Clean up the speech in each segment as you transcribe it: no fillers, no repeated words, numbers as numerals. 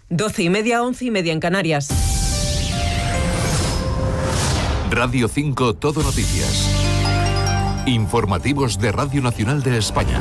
12:30, 11:30 en Canarias. Radio 5 Todo Noticias. Informativos de Radio Nacional de España.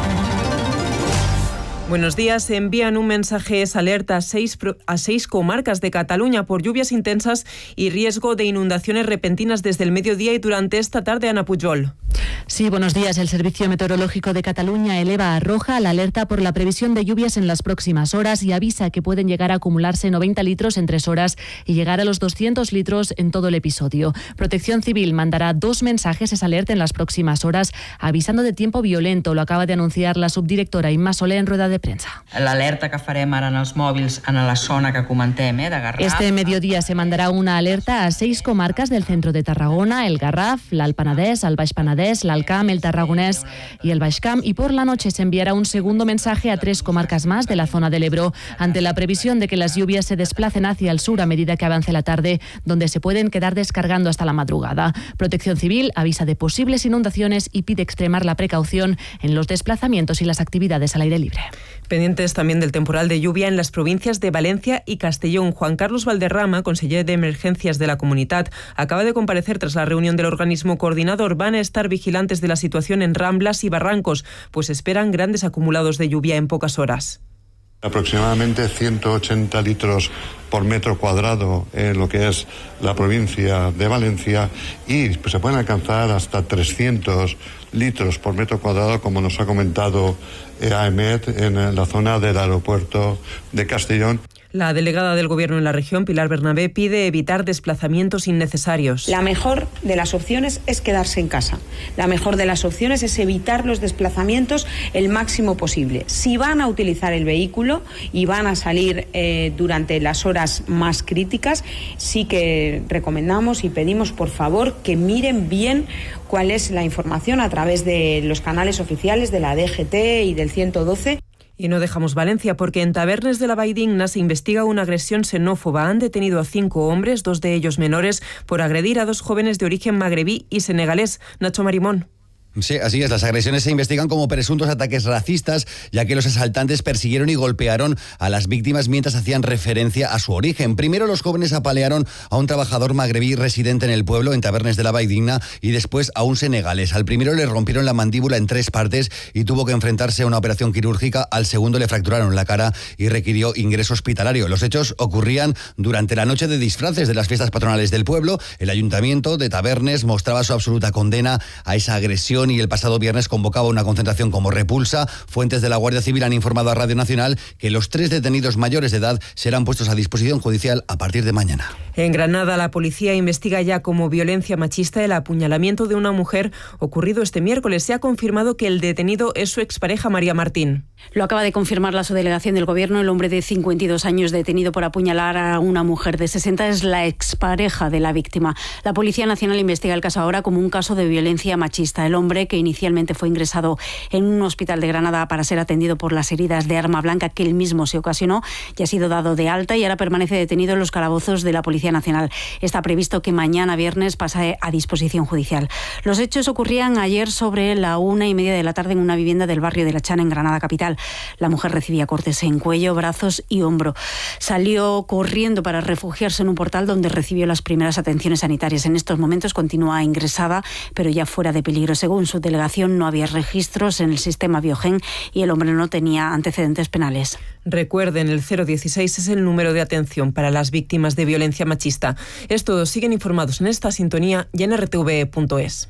Buenos días. Envían un mensaje alerta a seis comarcas de Cataluña por lluvias intensas y riesgo de inundaciones repentinas desde el mediodía y durante esta tarde. Ana Pujol. Sí, buenos días. El Servicio Meteorológico de Cataluña eleva a roja la alerta por la previsión de lluvias en las próximas horas y avisa que pueden llegar a acumularse 90 litros en 3 horas y llegar a los 200 litros en todo el episodio. Protección Civil mandará 2 mensajes esa alerta en las próximas horas, avisando de tiempo violento. Lo acaba de anunciar la subdirectora Imma Soler en rueda de prensa. L'alerta que farem ara en els mòbils en la zona que comentem, de Garraf. Este mediodía se mandará una alerta a 6 comarcas del centro de Tarragona, el Garraf, l'Alt Penedès, el Baix Penedès, l'Alt Camp, el Tarragonés y el Baix Camp, y por la noche se enviará un segundo mensaje a 3 comarcas más de la zona del Ebro, ante la previsión de que las lluvias se desplacen hacia el sur a medida que avance la tarde, donde se pueden quedar descargando hasta la madrugada. Protección Civil avisa de posibles inundaciones y pide extremar la precaución en los desplazamientos y las actividades al aire libre. Pendientes también del temporal de lluvia en las provincias de Valencia y Castellón. Juan Carlos Valderrama, conseller de Emergencias de la Comunitat, acaba de comparecer tras la reunión del organismo coordinador. Van a estar vigilantes de la situación en Ramblas y Barrancos, pues esperan grandes acumulados de lluvia en pocas horas. Aproximadamente 180 litros por metro cuadrado en lo que es la provincia de Valencia y pues, se pueden alcanzar hasta 300 litros por metro cuadrado, como nos ha comentado AEMET, en la zona del aeropuerto de Castellón. La delegada del Gobierno en la región, Pilar Bernabé, pide evitar desplazamientos innecesarios. La mejor de las opciones es quedarse en casa. La mejor de las opciones es evitar los desplazamientos el máximo posible. Si van a utilizar el vehículo y van a salir durante las horas más críticas, sí que recomendamos y pedimos, por favor, que miren bien cuál es la información a través de los canales oficiales de la DGT y del 112. Y no dejamos Valencia porque en Tavernes de la Valldigna se investiga una agresión xenófoba. Han detenido a 5 hombres, 2 de ellos menores, por agredir a 2 jóvenes de origen magrebí y senegalés. Nacho Marimón. Sí, así es. Las agresiones se investigan como presuntos ataques racistas, ya que los asaltantes persiguieron y golpearon a las víctimas mientras hacían referencia a su origen. Primero los jóvenes apalearon a un trabajador magrebí residente en el pueblo, en Tavernes de la Valldigna, y después a un senegalés. Al primero le rompieron la mandíbula en 3 partes y tuvo que enfrentarse a una operación quirúrgica. Al segundo le fracturaron la cara y requirió ingreso hospitalario. Los hechos ocurrían durante la noche de disfraces de las fiestas patronales del pueblo. El ayuntamiento de Tavernes mostraba su absoluta condena a esa agresión y el pasado viernes convocaba una concentración como repulsa. Fuentes de la Guardia Civil han informado a Radio Nacional que los 3 detenidos mayores de edad serán puestos a disposición judicial a partir de mañana. En Granada, la policía investiga ya como violencia machista el apuñalamiento de una mujer ocurrido este miércoles. Se ha confirmado que el detenido es su expareja María Martín. Lo acaba de confirmar la subdelegación del Gobierno. El hombre de 52 años detenido por apuñalar a una mujer de 60 es la expareja de la víctima. La Policía Nacional investiga el caso ahora como un caso de violencia machista. El hombre, que inicialmente fue ingresado en un hospital de Granada para ser atendido por las heridas de arma blanca que él mismo se ocasionó, ya ha sido dado de alta y ahora permanece detenido en los calabozos de la Policía Nacional. Está previsto que mañana viernes pase a disposición judicial. Los hechos ocurrían ayer sobre la 1:30 de la tarde en una vivienda del barrio de La Chana, en Granada capital. La mujer recibía cortes en cuello, brazos y hombro. Salió corriendo para refugiarse en un portal donde recibió las primeras atenciones sanitarias. En estos momentos continúa ingresada, pero ya fuera de peligro. Según su delegación, no había registros en el sistema Biogen y el hombre no tenía antecedentes penales. Recuerden, el 016 es el número de atención para las víctimas de violencia machista. Estos siguen informados en esta sintonía y en rtv.es.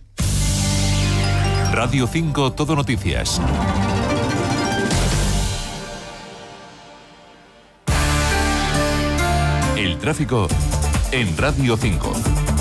Radio 5 Todo Noticias. El tráfico en Radio 5.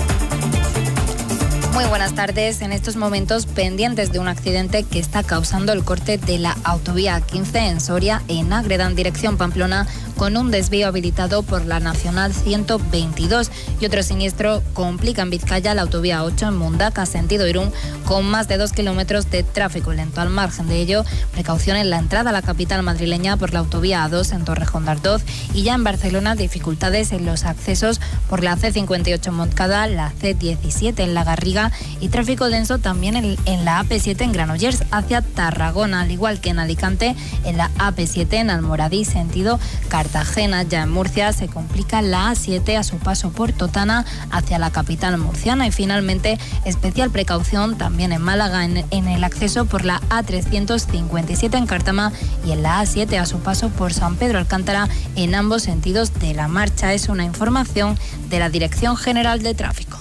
Muy buenas tardes. En estos momentos pendientes de un accidente que está causando el corte de la autovía 15 en Soria, en Ágreda, en dirección Pamplona, con un desvío habilitado por la Nacional 122. Y otro siniestro complica en Vizcaya la autovía 8 en Mundaca, sentido Irún, con más de 2 kilómetros de tráfico lento. Al margen de ello, precaución en la entrada a la capital madrileña por la autovía A2 en Torrejón de Ardoz, y ya en Barcelona dificultades en los accesos por la C58 en Montcada, la C17 en La Garriga Alcántara y tráfico denso también en la AP7 en Granollers hacia Tarragona, al igual que en Alicante en la AP7 en Almoradí sentido Cartagena. Ya en Murcia se complica la A7 a su paso por Totana hacia la capital murciana y finalmente especial precaución también en Málaga en el acceso por la A357 en Cártama y en la A7 a su paso por San Pedro Alcántara en ambos sentidos de la marcha. Es una información de la Dirección General de Tráfico.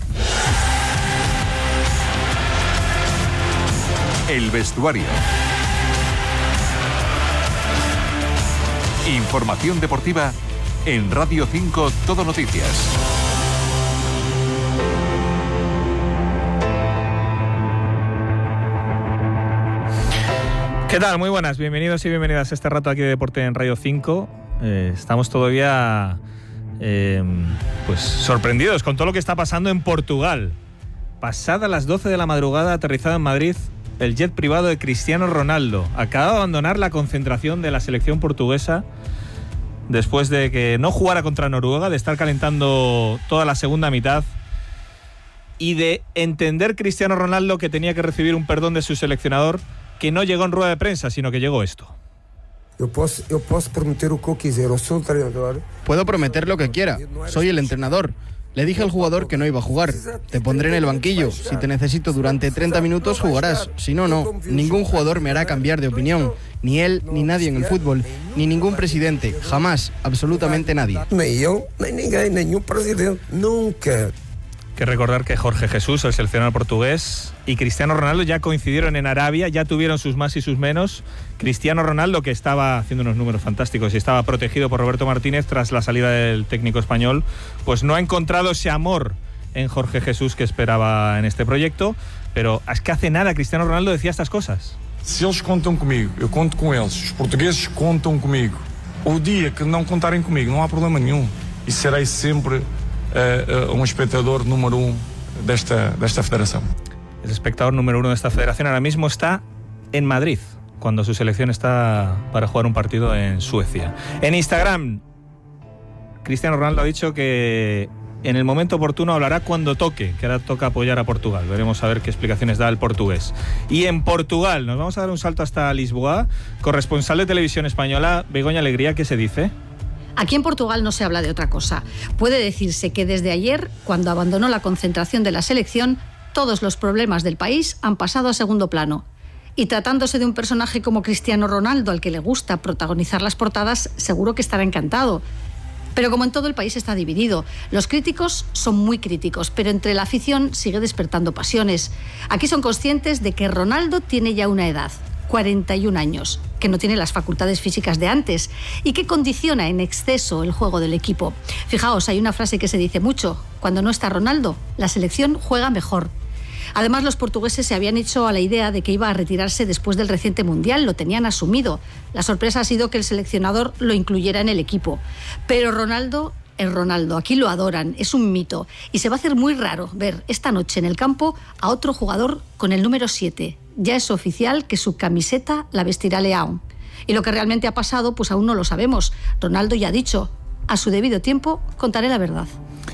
El vestuario. Información deportiva en Radio 5 Todo Noticias. ¿Qué tal? Muy buenas, bienvenidos y bienvenidas a este rato aquí de Deporte en Radio 5. Estamos todavía pues sorprendidos con todo lo que está pasando en Portugal. Pasadas las 12 de la madrugada, aterrizado en Madrid, el jet privado de Cristiano Ronaldo. Acaba de abandonar la concentración de la selección portuguesa después de que no jugara contra Noruega, de estar calentando toda la segunda mitad y de entender Cristiano Ronaldo que tenía que recibir un perdón de su seleccionador, que no llegó en rueda de prensa, sino que llegó esto. Yo puedo prometer lo que quiera, yo soy el entrenador. Puedo prometer lo que quiera, soy el entrenador. Le dije al jugador que no iba a jugar. Te pondré en el banquillo. Si te necesito durante 30 minutos, jugarás. Si no, no. Ningún jugador me hará cambiar de opinión. Ni él, ni nadie en el fútbol. Ni ningún presidente. Jamás. Absolutamente nadie. Ni yo, ni ninguém, ningún presidente. Nunca. Que recordar que Jorge Jesús, el seleccionador portugués, y Cristiano Ronaldo ya coincidieron en Arabia, ya tuvieron sus más y sus menos. Cristiano Ronaldo, que estaba haciendo unos números fantásticos y estaba protegido por Roberto Martínez tras la salida del técnico español, pues no ha encontrado ese amor en Jorge Jesús que esperaba en este proyecto, pero es que hace nada Cristiano Ronaldo decía estas cosas. Si ellos contan conmigo, yo conto con ellos. Los portugueses contan conmigo. O día que no contarem conmigo, no hay problema ninguno. Y seré siempre un espectador número 1 de esta federación. El espectador número 1 de esta federación ahora mismo está en Madrid, cuando su selección está para jugar un partido en Suecia. En Instagram, Cristiano Ronaldo ha dicho que en el momento oportuno hablará cuando toque, que ahora toca apoyar a Portugal. Veremos a ver qué explicaciones da el portugués. Y en Portugal, nos vamos a dar un salto hasta Lisboa. Corresponsal de Televisión Española, Begoña Alegría, ¿qué se dice? Aquí en Portugal no se habla de otra cosa. Puede decirse que desde ayer, cuando abandonó la concentración de la selección, todos los problemas del país han pasado a segundo plano. Y tratándose de un personaje como Cristiano Ronaldo, al que le gusta protagonizar las portadas, seguro que estará encantado. Pero como en todo el país está dividido, los críticos son muy críticos, pero entre la afición sigue despertando pasiones. Aquí son conscientes de que Ronaldo tiene ya una edad, 41 años, que no tiene las facultades físicas de antes y que condiciona en exceso el juego del equipo. Fijaos, hay una frase que se dice mucho: cuando no está Ronaldo, la selección juega mejor. Además, los portugueses se habían hecho a la idea de que iba a retirarse después del reciente Mundial, lo tenían asumido. La sorpresa ha sido que el seleccionador lo incluyera en el equipo. Pero Ronaldo es Ronaldo, aquí lo adoran, es un mito. Y se va a hacer muy raro ver esta noche en el campo a otro jugador con el número 7. Ya es oficial que su camiseta la vestirá Leão. Y lo que realmente ha pasado, pues aún no lo sabemos. Ronaldo ya ha dicho, a su debido tiempo contaré la verdad.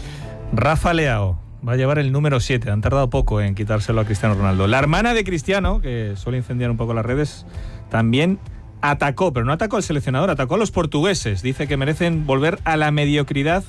Rafa Leão va a llevar el número 7. Han tardado poco en quitárselo a Cristiano Ronaldo. La hermana de Cristiano, que suele incendiar un poco las redes, también atacó, pero no atacó al seleccionador, atacó a los portugueses. Dice que merecen volver a la mediocridad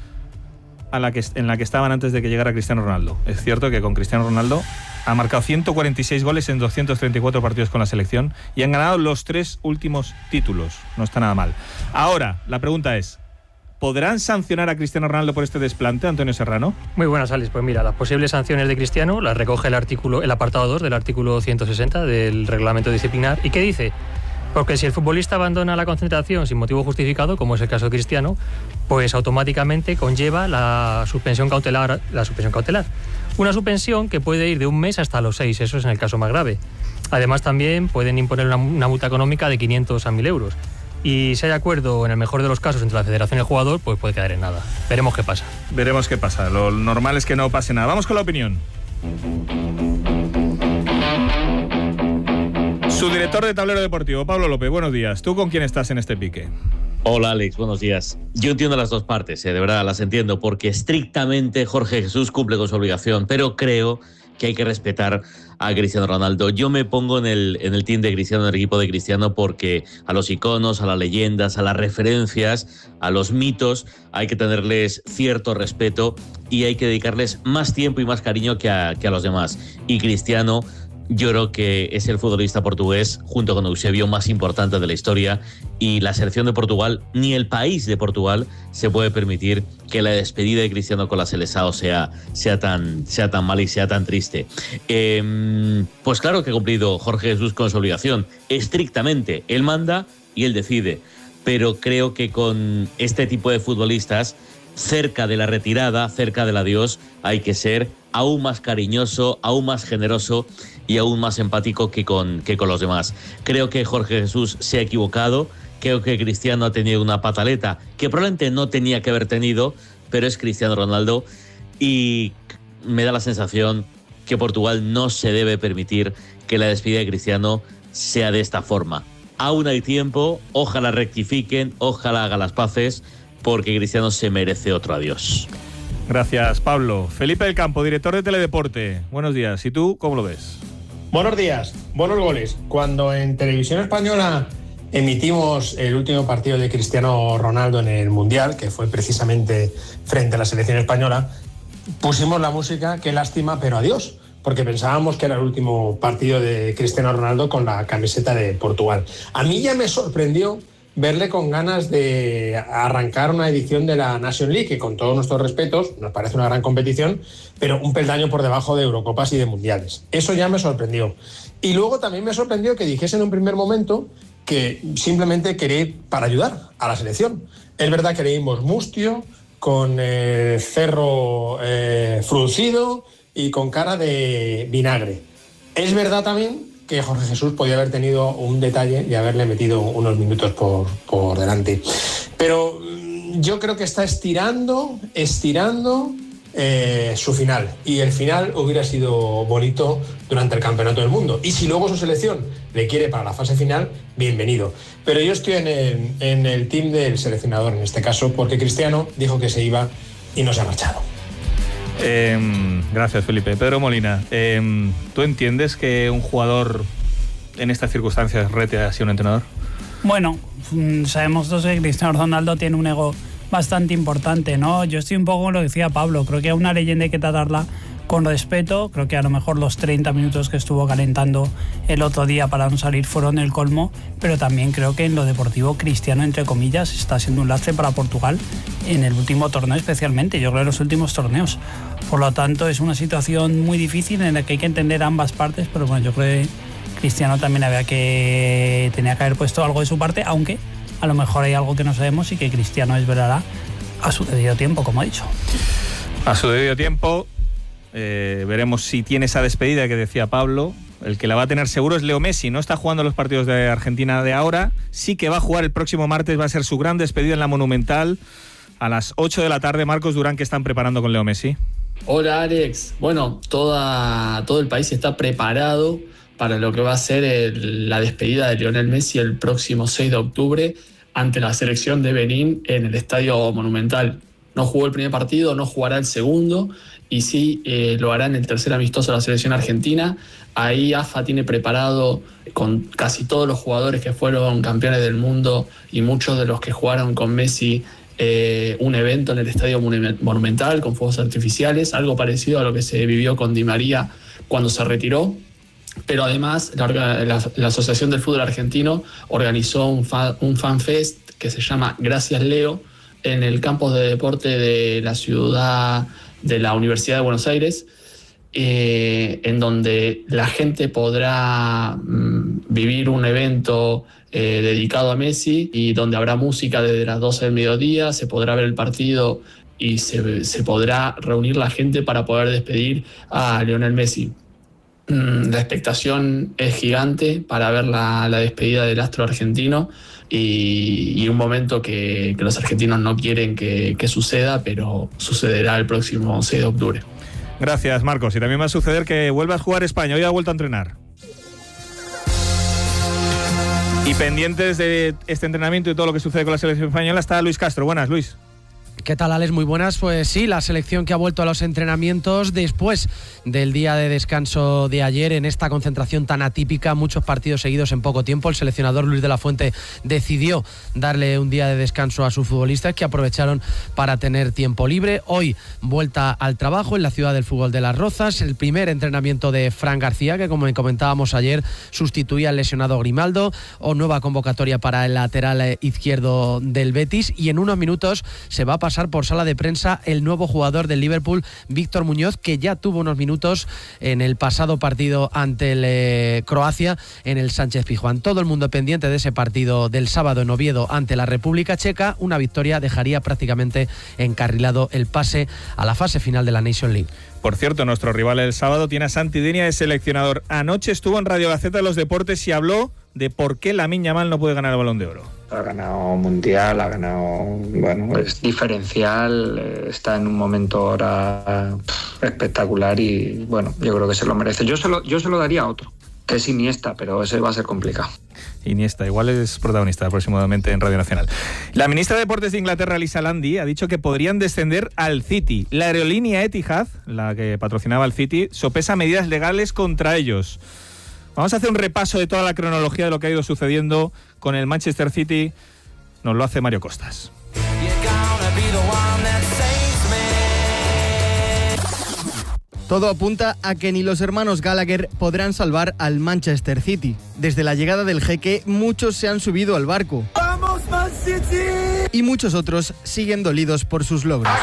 en la que estaban antes de que llegara Cristiano Ronaldo. Es cierto que con Cristiano Ronaldo ha marcado 146 goles en 234 partidos con la selección y han ganado los 3 últimos títulos. No está nada mal. Ahora, la pregunta es, ¿podrán sancionar a Cristiano Ronaldo por este desplante, Antonio Serrano? Muy buenas, Alex. Pues mira, las posibles sanciones de Cristiano las recoge el apartado 2 del artículo 160 del reglamento disciplinar. ¿Y qué dice? Porque si el futbolista abandona la concentración sin motivo justificado, como es el caso de Cristiano, pues automáticamente conlleva la suspensión cautelar. Una suspensión que puede ir de 1 mes hasta los 6, eso es en el caso más grave. Además, también pueden imponer una multa económica de 500 a 1.000 euros. Y si hay acuerdo, en el mejor de los casos, entre la federación y el jugador, pues puede quedar en nada. Veremos qué pasa. Veremos qué pasa. Lo normal es que no pase nada. Vamos con la opinión. Su director de Tablero Deportivo, Pablo López, buenos días. ¿Tú con quién estás en este pique? Hola, Alex, buenos días. Yo entiendo las dos partes, de verdad, las entiendo, porque estrictamente Jorge Jesús cumple con su obligación, pero creo que hay que respetar a Cristiano Ronaldo. Yo me pongo en el team de Cristiano, en el equipo de Cristiano, porque a los iconos, a las leyendas, a las referencias, a los mitos, hay que tenerles cierto respeto y hay que dedicarles más tiempo y más cariño que a los demás. Y Cristiano, yo creo que es el futbolista portugués, junto con Eusebio, más importante de la historia, y la selección de Portugal, ni el país de Portugal, se puede permitir que la despedida de Cristiano con la Seleção sea tan mala y sea tan triste. Pues claro que ha cumplido Jorge Jesús con su obligación, estrictamente. Él manda y él decide, pero creo que con este tipo de futbolistas, cerca de la retirada, cerca del adiós, hay que ser aún más cariñoso, aún más generoso y aún más empático que con los demás. Creo que Jorge Jesús se ha equivocado, creo que Cristiano ha tenido una pataleta que probablemente no tenía que haber tenido, pero es Cristiano Ronaldo y me da la sensación que Portugal no se debe permitir que la despedida de Cristiano sea de esta forma. Aún hay tiempo, ojalá rectifiquen, ojalá hagan las paces, porque Cristiano se merece otro adiós. Gracias, Pablo. Felipe del Campo, director de Teledeporte. Buenos días. ¿Y tú cómo lo ves? Buenos días. Buenos goles. Cuando en Televisión Española emitimos el último partido de Cristiano Ronaldo en el Mundial, que fue precisamente frente a la selección española, pusimos la música Qué lástima, pero adiós, porque pensábamos que era el último partido de Cristiano Ronaldo con la camiseta de Portugal. A mí ya me sorprendió verle con ganas de arrancar una edición de la Nation League, que con todos nuestros respetos nos parece una gran competición, pero un peldaño por debajo de Eurocopas y de Mundiales. Eso ya me sorprendió. Y luego también me sorprendió que dijese en un primer momento que simplemente quería ir para ayudar a la selección. Es verdad que leímos mustio, con cerro fruncido y con cara de vinagre. Es verdad también que Jorge Jesús podía haber tenido un detalle y haberle metido unos minutos por delante. Pero yo creo que está estirando su final. Y el final hubiera sido bonito durante el Campeonato del Mundo. Y si luego su selección le quiere para la fase final, bienvenido. Pero yo estoy en el team del seleccionador en este caso, porque Cristiano dijo que se iba y no se ha marchado. Gracias, Felipe. Pedro Molina, ¿tú entiendes que un jugador en estas circunstancias rete así a un entrenador? Bueno, sabemos todos que Cristiano Ronaldo tiene un ego bastante importante, ¿no? Yo estoy un poco con lo que decía Pablo. Creo que a una leyenda hay que tratarla con respeto. Creo que a lo mejor los 30 minutos que estuvo calentando el otro día para no salir fueron el colmo, pero también creo que en lo deportivo Cristiano, entre comillas, está siendo un lastre para Portugal en el último torneo especialmente, yo creo en los últimos torneos. Por lo tanto, es una situación muy difícil en la que hay que entender ambas partes, pero bueno, yo creo que Cristiano también tenía que haber puesto algo de su parte, aunque a lo mejor hay algo que no sabemos y que Cristiano desvelará a su debido tiempo, como ha dicho. A su debido tiempo. Veremos si tiene esa despedida que decía Pablo. El que la va a tener seguro es Leo Messi. No está jugando los partidos de Argentina de ahora. Sí que va a jugar el próximo martes. Va a ser su gran despedida en la Monumental a las 8 de la tarde. Marcos Durán, ¿qué están preparando con Leo Messi? Hola, Alex. Bueno, todo el país está preparado para lo que va a ser la despedida de Lionel Messi el próximo 6 de octubre ante la selección de Benín en el Estadio Monumental. No jugó el primer partido, no jugará el segundo y sí lo hará en el tercer amistoso de la selección argentina. Ahí AFA tiene preparado con casi todos los jugadores que fueron campeones del mundo y muchos de los que jugaron con Messi un evento en el Estadio Monumental con fuegos artificiales, algo parecido a lo que se vivió con Di María cuando se retiró. Pero además la Asociación del Fútbol Argentino organizó un fanfest que se llama Gracias Leo en el campus de deporte de la ciudad de la Universidad de Buenos Aires, en donde la gente podrá vivir un evento dedicado a Messi y donde habrá música desde las 12 del mediodía, se podrá ver el partido y se podrá reunir la gente para poder despedir a Lionel Messi. La expectación es gigante para ver la despedida del astro argentino y un momento que los argentinos no quieren que suceda, pero sucederá el próximo 6 de octubre. Gracias, Marcos. Y también va a suceder que vuelva a jugar España. Hoy ha vuelto a entrenar. Y pendientes de este entrenamiento y todo lo que sucede con la selección española está Luis Castro. Buenas, Luis. ¿Qué tal, Alex? Muy buenas. Pues sí, la selección que ha vuelto a los entrenamientos después del día de descanso de ayer en esta concentración tan atípica, muchos partidos seguidos en poco tiempo. El seleccionador Luis de la Fuente decidió darle un día de descanso a sus futbolistas que aprovecharon para tener tiempo libre. Hoy vuelta al trabajo en la ciudad del fútbol de Las Rozas, el primer entrenamiento de Fran García, que como comentábamos ayer sustituía al lesionado Grimaldo, o nueva convocatoria para el lateral izquierdo del Betis, y en unos minutos se va a pasar por sala de prensa el nuevo jugador del Liverpool, Víctor Muñoz, que ya tuvo unos minutos en el pasado partido ante el Croacia en el Sánchez Pizjuán. Todo el mundo pendiente de ese partido del sábado en Oviedo ante la República Checa. Una victoria dejaría prácticamente encarrilado el pase a la fase final de la Nation League. Por cierto, nuestro rival el sábado tiene a Santi Denia de seleccionador. Anoche estuvo en Radio Gaceta de los Deportes y habló de por qué Lamine Yamal no puede ganar el Balón de Oro. Ha ganado Mundial, ha ganado... Bueno, es diferencial, está en un momento ahora espectacular y, bueno, yo creo que se lo merece. Yo se lo daría a otro, que es Iniesta, pero ese va a ser complicado. Iniesta, igual es protagonista próximamente en Radio Nacional. La ministra de Deportes de Inglaterra, Lisa Landi, ha dicho que podrían descender al City. La aerolínea Etihad, la que patrocinaba al City, sopesa medidas legales contra ellos. Vamos a hacer un repaso de toda la cronología de lo que ha ido sucediendo con el Manchester City. Nos lo hace Mario Costas. Todo apunta a que ni los hermanos Gallagher podrán salvar al Manchester City. Desde la llegada del jeque, muchos se han subido al barco. ¡Vamos, Man City! Y muchos otros siguen dolidos por sus logros.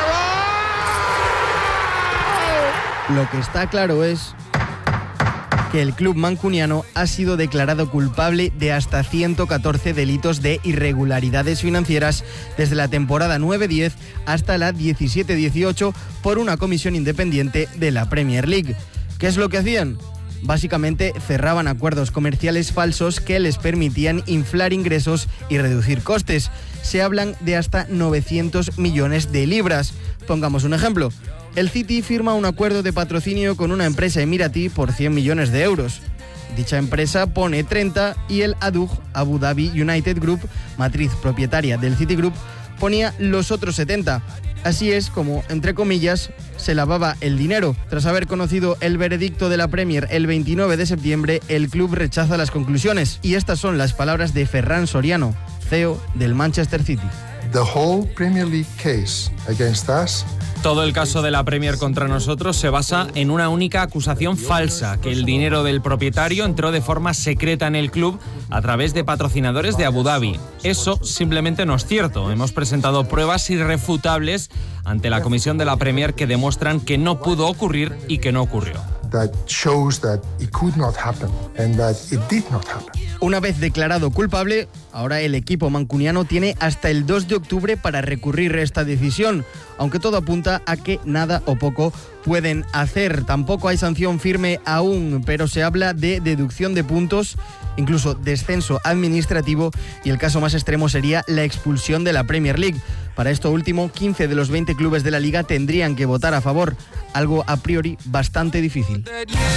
Lo que está claro es que el club mancuniano ha sido declarado culpable de hasta 114 delitos de irregularidades financieras desde la temporada 9-10 hasta la 17-18 por una comisión independiente de la Premier League. ¿Qué es lo que hacían? Básicamente cerraban acuerdos comerciales falsos que les permitían inflar ingresos y reducir costes. Se hablan de hasta 900 millones de libras. Pongamos un ejemplo. El City firma un acuerdo de patrocinio con una empresa emiratí por 100 millones de euros. Dicha empresa pone 30 y el ADUG, Abu Dhabi United Group, matriz propietaria del City Group, ponía los otros 70. Así es como, entre comillas, se lavaba el dinero. Tras haber conocido el veredicto de la Premier el 29 de septiembre, el club rechaza las conclusiones. Y estas son las palabras de Ferran Soriano, CEO del Manchester City. The whole Premier League case against us. Todo el caso de la Premier contra nosotros se basa en una única acusación falsa, que el dinero del propietario entró de forma secreta en el club a través de patrocinadores de Abu Dhabi. Eso simplemente no es cierto. Hemos presentado pruebas irrefutables ante la comisión de la Premier que demuestran que no pudo ocurrir y que no ocurrió. That shows that it could not happen and that it did not happen. Una vez declarado culpable, ahora el equipo mancuniano tiene hasta el 2 de octubre para recurrir esta decisión, aunque todo apunta a que nada o poco pueden hacer. Tampoco hay sanción firme aún, pero se habla de deducción de puntos, incluso descenso administrativo, y el caso más extremo sería la expulsión de la Premier League. Para esto último, 15 de los 20 clubes de la liga tendrían que votar a favor, algo a priori bastante difícil.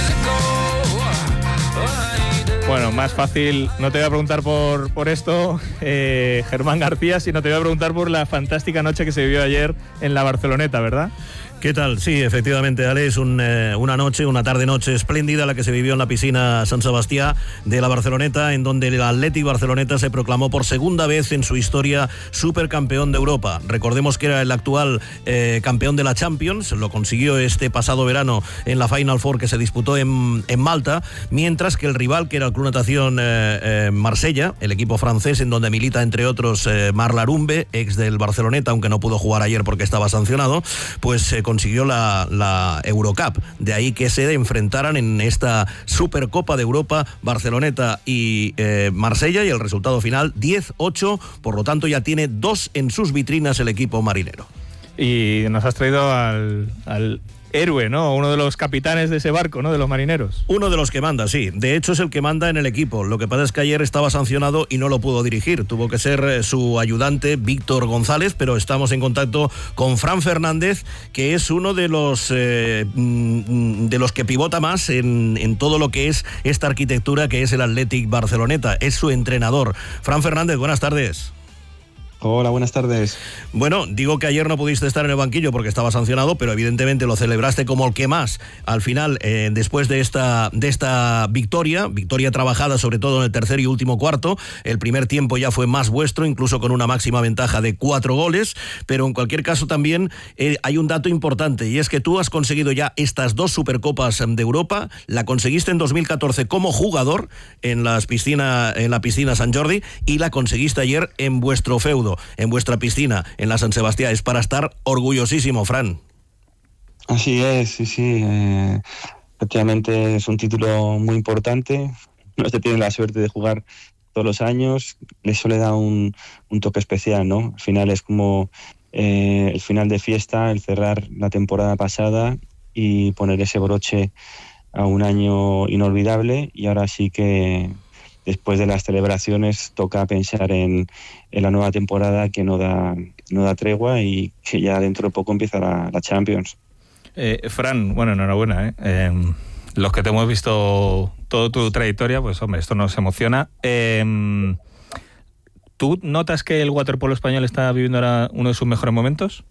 Bueno, más fácil, no te voy a preguntar por esto, Germán García, sino te voy a preguntar por la fantástica noche que se vivió ayer en la Barceloneta, ¿verdad? ¿Qué tal? Sí, efectivamente, Alex, una tarde-noche espléndida la que se vivió en la piscina San Sebastián de la Barceloneta, en donde el Athletic Barceloneta se proclamó por segunda vez en su historia supercampeón de Europa. Recordemos que era el actual campeón de la Champions, lo consiguió este pasado verano en la Final Four que se disputó en Malta, mientras que el rival, que era el Club Natación Marsella, el equipo francés en donde milita entre otros Marc Larumbe, ex del Barceloneta, aunque no pudo jugar ayer porque estaba sancionado, pues consiguió la Eurocup. De ahí que se enfrentaran en esta Supercopa de Europa Barceloneta y Marsella, y el resultado final 10-8, por lo tanto ya tiene 2 en sus vitrinas el equipo marinero. Y nos has traído al héroe, ¿no? Uno de los capitanes de ese barco, ¿no? De los marineros. Uno de los que manda, sí. De hecho, es el que manda en el equipo. Lo que pasa es que ayer estaba sancionado y no lo pudo dirigir. Tuvo que ser su ayudante, Víctor González, pero estamos en contacto con Fran Fernández, que es uno de los que pivota más en todo lo que es esta arquitectura que es el Athletic Barceloneta. Es su entrenador. Fran Fernández, buenas tardes. Hola, buenas tardes. Bueno, digo que ayer no pudiste estar en el banquillo porque estaba sancionado, pero evidentemente lo celebraste como el que más. Al final, después de esta victoria trabajada sobre todo en el tercer y último cuarto, el primer tiempo ya fue más vuestro, incluso con una máxima ventaja de 4 goles, pero en cualquier caso también hay un dato importante, y es que tú has conseguido ya estas 2 Supercopas de Europa. La conseguiste en 2014 como jugador en la piscina Sant Jordi, y la conseguiste ayer en vuestro feudo, en vuestra piscina, en la San Sebastián. Es para estar orgullosísimo, Fran. Así es, sí. Efectivamente es un título muy importante. No se tiene la suerte de jugar todos los años. Eso le da un toque especial, ¿no? Al final es como el final de fiesta, el cerrar la temporada pasada y poner ese broche a un año inolvidable. Y ahora sí que, después de las celebraciones, toca pensar en la nueva temporada, que no da tregua, y que ya dentro de poco empieza la Champions. Fran, bueno, enhorabuena. Los que te hemos visto toda tu trayectoria, pues hombre, esto nos emociona. ¿Tú notas que el waterpolo español está viviendo ahora uno de sus mejores momentos?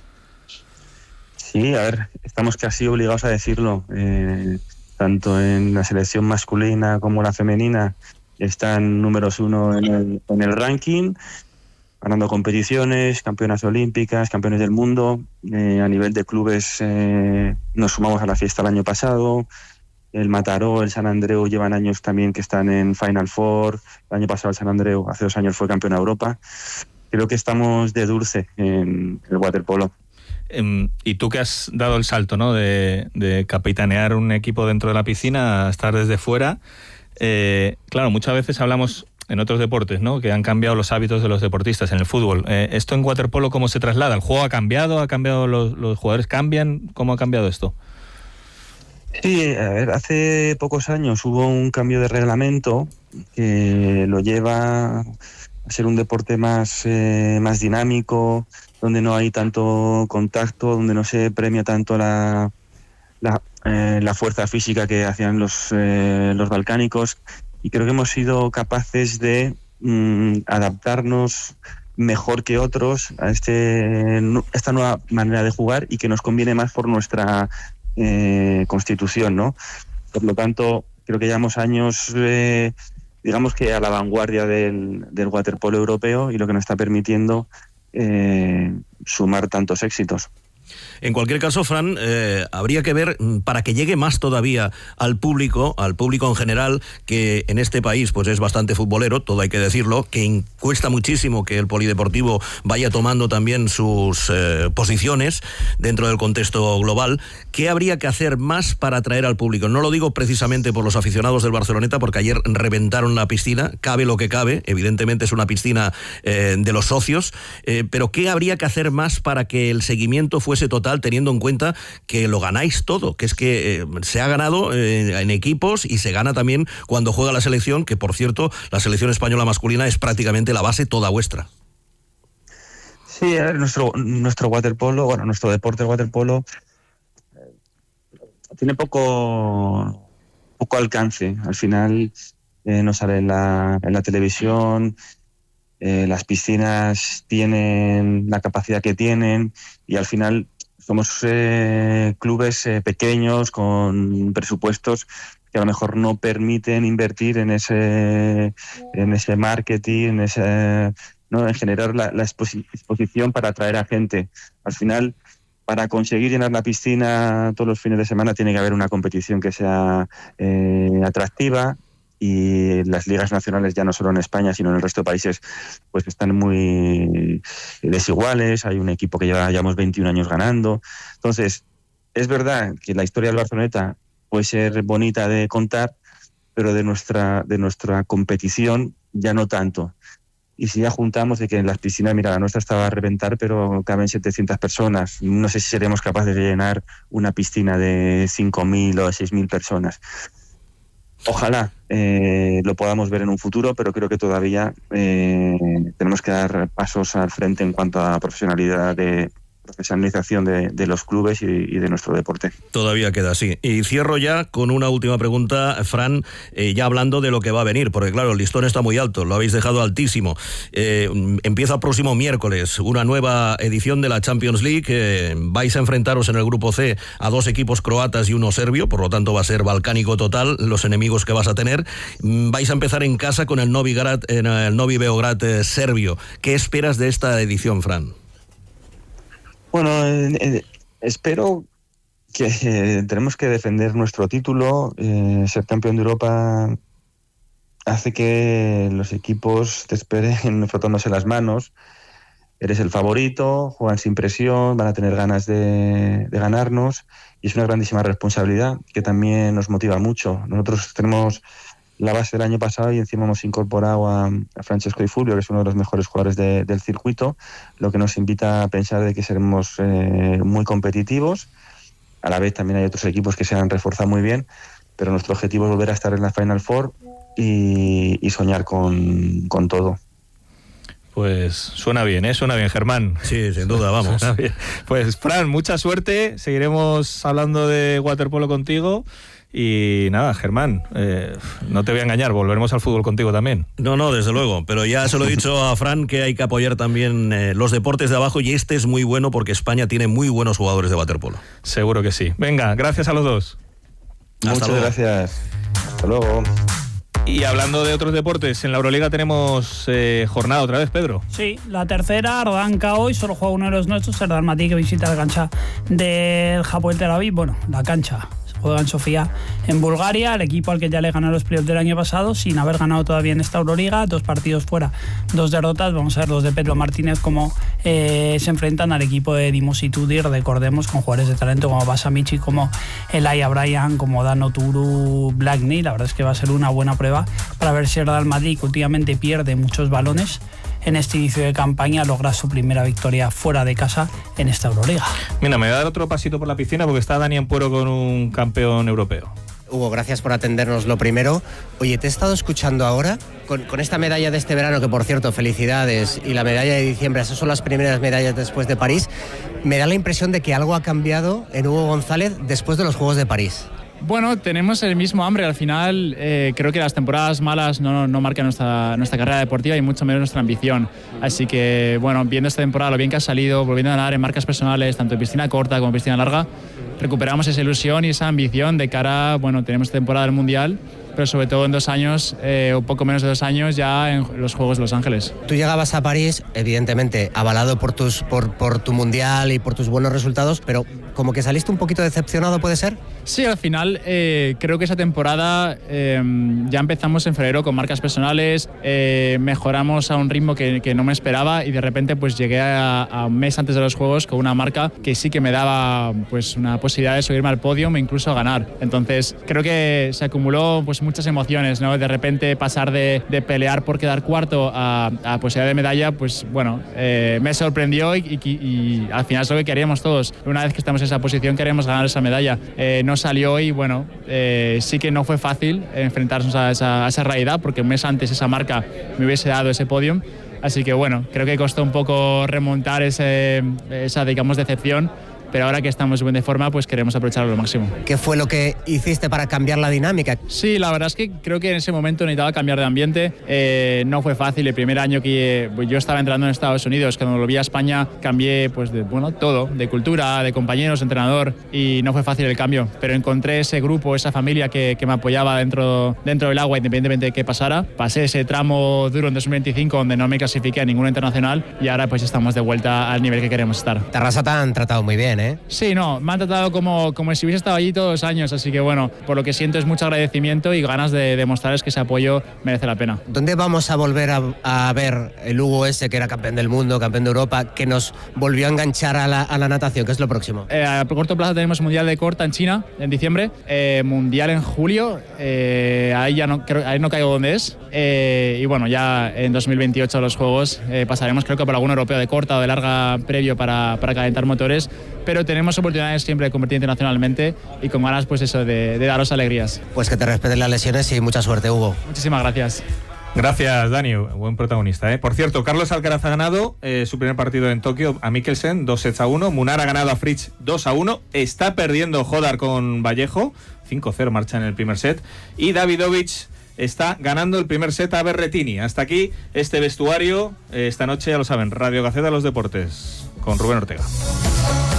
Sí, a ver, estamos casi obligados a decirlo. Tanto en la selección masculina como la femenina están números 1 en el ranking, ganando competiciones, campeonas olímpicas, campeones del mundo. A nivel de clubes nos sumamos a la fiesta el año pasado. El Mataró, el Sant Andreu llevan años también que están en Final Four. El año pasado el Sant Andreu, hace 2 años, fue campeón de Europa. Creo que estamos de dulce en el waterpolo. Y tú que has dado el salto, ¿no?, de capitanear un equipo dentro de la piscina a estar desde fuera, claro, muchas veces hablamos en otros deportes, ¿no?, que han cambiado los hábitos de los deportistas en el fútbol. ¿Esto en waterpolo cómo se traslada? ¿El juego ha cambiado? ¿Los jugadores cambian? ¿Cómo ha cambiado esto? Sí, a ver, hace pocos años hubo un cambio de reglamento que lo lleva a ser un deporte más dinámico, donde no hay tanto contacto, donde no se premia tanto la fuerza física que hacían los balcánicos, y creo que hemos sido capaces de adaptarnos mejor que otros a esta nueva manera de jugar, y que nos conviene más por nuestra constitución, ¿no? Por lo tanto, creo que llevamos años, digamos que a la vanguardia del waterpolo europeo, y lo que nos está permitiendo sumar tantos éxitos. En cualquier caso, Fran, habría que ver, para que llegue más todavía al público en general, que en este país pues es bastante futbolero, todo hay que decirlo, que cuesta muchísimo que el polideportivo vaya tomando también sus posiciones dentro del contexto global. ¿Qué habría que hacer más para atraer al público? No lo digo precisamente por los aficionados del Barceloneta, porque ayer reventaron la piscina, cabe lo que cabe, evidentemente es una piscina de los socios, pero ¿qué habría que hacer más para que el seguimiento fuese total, teniendo en cuenta que lo ganáis todo, que es que se ha ganado en equipos, y se gana también cuando juega la selección, que por cierto, la selección española masculina es prácticamente la base toda vuestra? Sí, a ver, nuestro waterpolo, bueno, nuestro deporte, el waterpolo, tiene poco alcance. Al final no sale en la televisión. Las piscinas tienen la capacidad que tienen, y al final somos clubes pequeños con presupuestos que a lo mejor no permiten invertir en ese marketing, ¿no?, en generar la exposición para atraer a gente. Al final, para conseguir llenar la piscina todos los fines de semana, tiene que haber una competición que sea atractiva. Y las ligas nacionales, ya no solo en España, sino en el resto de países, pues están muy desiguales. Hay un equipo que llevamos 21 años ganando. Entonces, es verdad que la historia del Barceloneta puede ser bonita de contar, pero de nuestra competición ya no tanto. Y si ya juntamos de que en las piscinas, mira, la nuestra estaba a reventar, pero caben 700 personas. No sé si seremos capaces de llenar una piscina de 5.000 o 6.000 personas. Ojalá lo podamos ver en un futuro, pero creo que todavía tenemos que dar pasos al frente en cuanto a profesionalidad de profesionalización de los clubes y de nuestro deporte. Todavía queda así. Y cierro ya con una última pregunta, Fran, ya hablando de lo que va a venir, porque claro, el listón está muy alto, lo habéis dejado altísimo. Empieza el próximo miércoles una nueva edición de la Champions League. Vais a enfrentaros en el grupo C a 2 equipos croatas y uno serbio, por lo tanto va a ser balcánico total los enemigos que vas a tener. Vais a empezar en casa con el Novi Beograd serbio. ¿Qué esperas de esta edición, Fran? Bueno, espero que tenemos que defender nuestro título. Ser campeón de Europa hace que los equipos te esperen frotándose las manos. Eres el favorito, juegan sin presión, van a tener ganas de ganarnos y es una grandísima responsabilidad que también nos motiva mucho. Nosotros tenemos la base del año pasado y encima hemos incorporado a Francesco Di Fulvio, que es uno de los mejores jugadores del circuito, lo que nos invita a pensar de que seremos muy competitivos. A la vez también hay otros equipos que se han reforzado muy bien, pero nuestro objetivo es volver a estar en la Final Four y soñar con todo. Pues suena bien, Germán. Sí, sin duda, vamos. Pues Fran, mucha suerte, seguiremos hablando de waterpolo contigo. Y nada, Germán, no te voy a engañar, volveremos al fútbol contigo también. No, desde luego, pero ya se lo he dicho a Fran que hay que apoyar también los deportes de abajo y este es muy bueno porque España tiene muy buenos jugadores de waterpolo. Seguro que sí. Venga, gracias a los dos. Muchas gracias. Hasta luego. Y hablando de otros deportes, en la Euroliga tenemos jornada otra vez, Pedro. Sí, la tercera arranca hoy, solo juega uno de los nuestros, el Real Madrid, que visita la cancha del Hapoel Tel Aviv. Bueno, la cancha juega en Sofía, en Bulgaria, el equipo al que ya le ganó los playoffs del año pasado, sin haber ganado todavía en esta Euroliga, 2 partidos fuera, 2 derrotas. Vamos a ver los de Pedro Martínez cómo se enfrentan al equipo de Dimos y Tudir, recordemos, con jugadores de talento como Basamichi, como Elijah Bryan, como Dano Turu, Blackney. La verdad es que va a ser una buena prueba para ver si el Real Madrid, que últimamente pierde muchos balones, en este inicio de campaña logra su primera victoria fuera de casa en esta Euroliga. Mira, me voy a dar otro pasito por la piscina porque está Dani Ampuero con un campeón europeo. Hugo, gracias por atendernos lo primero. Oye, te he estado escuchando ahora con esta medalla de este verano, que por cierto, felicidades, y la medalla de diciembre, esas son las primeras medallas después de París. Me da la impresión de que algo ha cambiado en Hugo González después de los Juegos de París. Bueno, tenemos el mismo hambre. Al final creo que las temporadas malas no marcan nuestra carrera deportiva y mucho menos nuestra ambición. Así que, bueno, viendo esta temporada, lo bien que ha salido, volviendo a ganar en marcas personales, tanto en piscina corta como en piscina larga, recuperamos esa ilusión y esa ambición de cara, bueno, tenemos esta temporada del Mundial, pero sobre todo en 2 años, o poco menos de 2 años, ya en los Juegos de Los Ángeles. Tú llegabas a París, evidentemente, avalado por tu Mundial y por tus buenos resultados, pero como que saliste un poquito decepcionado, ¿puede ser? Sí, al final creo que esa temporada ya empezamos en febrero con marcas personales, mejoramos a un ritmo que no me esperaba y de repente pues llegué a un mes antes de los Juegos con una marca que sí que me daba pues una posibilidad de subirme al podio e incluso a ganar. Entonces creo que se acumuló pues muchas emociones, ¿no? De repente pasar de pelear por quedar cuarto a posibilidad de medalla, pues bueno, me sorprendió y al final es lo que queríamos todos. Una vez que estamos en esa posición queremos ganar esa medalla. No salió y bueno, sí que no fue fácil enfrentarnos a esa realidad porque un mes antes esa marca me hubiese dado ese podium. Así que bueno, creo que costó un poco remontar esa digamos decepción. Pero ahora que estamos de forma, pues queremos aprovecharlo al máximo. ¿Qué fue lo que hiciste para cambiar la dinámica? Sí, la verdad es que creo que en ese momento necesitaba cambiar de ambiente. No fue fácil. El primer año que yo estaba entrando en Estados Unidos, cuando volví a España, cambié pues todo, de cultura, de compañeros, entrenador, y no fue fácil el cambio. Pero encontré ese grupo, esa familia que me apoyaba dentro del agua, independientemente de qué pasara. Pasé ese tramo duro en 2025, donde no me clasifiqué a ninguna internacional, y ahora pues estamos de vuelta al nivel que queremos estar. Terrassa te han tratado muy bien, ¿eh? Sí, no, me han tratado como si hubiese estado allí todos los años, así que bueno, por lo que siento es mucho agradecimiento y ganas de demostrarles que ese apoyo merece la pena. ¿Dónde vamos a volver a ver el Hugo ese, que era campeón del mundo, campeón de Europa, que nos volvió a enganchar a la natación? ¿Qué es lo próximo? A corto plazo tenemos Mundial de Corta en China, en diciembre, Mundial en julio, ahí no caigo dónde es, y bueno, ya en 2028 los Juegos pasaremos creo que por algún europeo de corta o de larga previo para calentar motores, pero tenemos oportunidades siempre de competir internacionalmente y con ganas pues eso de daros alegrías. Pues que te respeten las lesiones y mucha suerte, Hugo. Muchísimas gracias. Gracias, Dani, buen protagonista. Por cierto, Carlos Alcaraz ha ganado su primer partido en Tokio a Mikkelsen, 2-1. Munar ha ganado a Fritz 2-1. Está perdiendo Hodar con Vallejo, 5-0 marcha en el primer set. Y Davidovich está ganando el primer set a Berrettini. Hasta aquí este vestuario. Esta noche, ya lo saben, Radio Gaceta de los Deportes, con Rubén Ortega.